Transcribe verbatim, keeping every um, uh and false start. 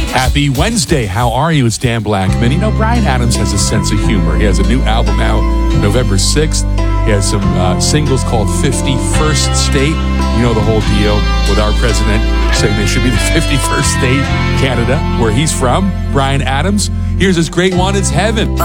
Happy Wednesday. How are you? It's Dan Blackman. You know, Bryan Adams has a sense of humor. He has a new album out November sixth. He has some uh, singles called fifty-first State. You know the whole deal with our president saying they should be the fifty-first state, Canada, where he's from. Bryan Adams. Here's his great one. It's Heaven.